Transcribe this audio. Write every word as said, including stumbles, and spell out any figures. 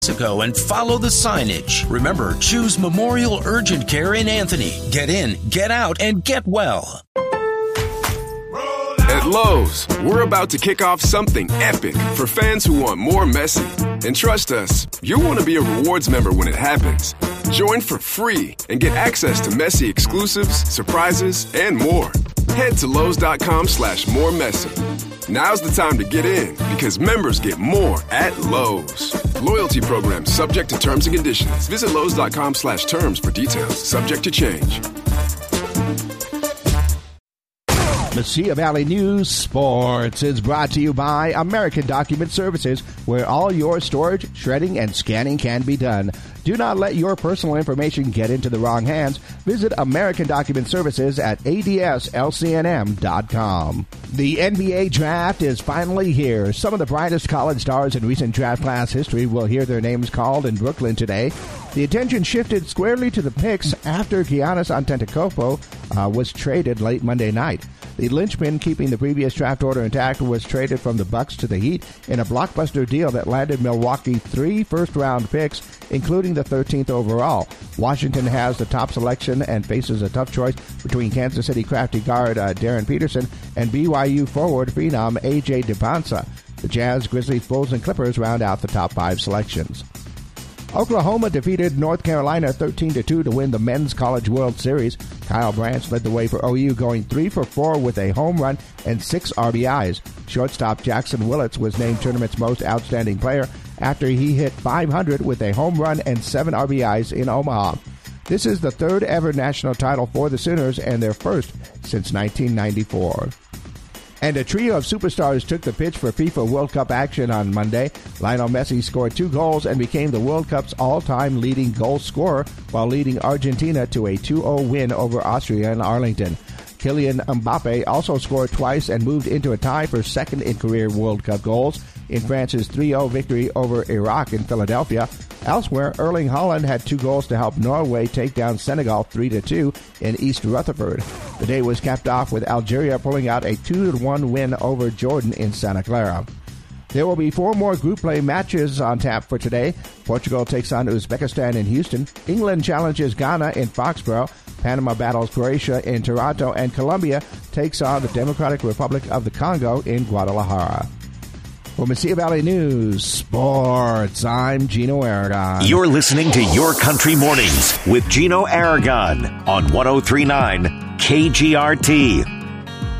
Mexico and follow the signage. Remember, choose Memorial Urgent Care in Anthony. Get in, get out, and get well. At Lowe's, we're about to kick off something epic for fans who want more Messi. And trust us, you'll want to be a rewards member when it happens. Join for free and get access to Messi exclusives, surprises, and more. Head to Lowe's.com slash more Messi. Now's the time to get in because members get more at Lowe's. Loyalty program subject to terms and conditions. Visit Lowe's.com slash terms for details. Subject to change. Mesilla Valley News Sports is brought to you by American Document Services, where all your storage, shredding, and scanning can be done. Do not let your personal information get into the wrong hands. Visit American Document Services at A D S L C N M dot com. The N B A draft is finally here. Some of the brightest college stars in recent draft class history will hear their names called in Brooklyn today. The attention shifted squarely to the picks after Giannis Antetokounmpo uh, was traded late Monday night. The linchpin keeping the previous draft order intact was traded from the Bucks to the Heat in a blockbuster deal that landed Milwaukee three first-round picks, including the thirteenth overall. Washington has the top selection and faces a tough choice between Kansas City crafty guard uh, Darren Peterson and B Y U forward phenom A J DeBanza. The Jazz, Grizzlies, Bulls, and Clippers round out the top five selections. Oklahoma defeated North Carolina thirteen to two to win the Men's College World Series. Kyle Branch led the way for O U, going three for four with a home run and six R B Is. Shortstop Jackson Willits was named tournament's most outstanding player after he hit five hundred with a home run and seven R B Is in Omaha. This is the third ever national title for the Sooners and their first since nineteen ninety-four. And a trio of superstars took the pitch for FIFA World Cup action on Monday. Lionel Messi scored two goals and became the World Cup's all-time leading goal scorer while leading Argentina to a two oh win over Austria in Arlington. Kylian Mbappe also scored twice and moved into a tie for second in career World Cup goals in France's three oh victory over Iraq in Philadelphia. Elsewhere, Erling Haaland had two goals to help Norway take down Senegal three to two in East Rutherford. The day was capped off with Algeria pulling out a two to one win over Jordan in Santa Clara. There will be four more group play matches on tap for today. Portugal takes on Uzbekistan in Houston. England challenges Ghana in Foxborough. Panama battles Croatia in Toronto. And Colombia takes on the Democratic Republic of the Congo in Guadalajara. For Mesilla Valley News Sports, I'm Gino Aragon. You're listening to Your Country Mornings with Gino Aragon on one oh three point nine K G R T.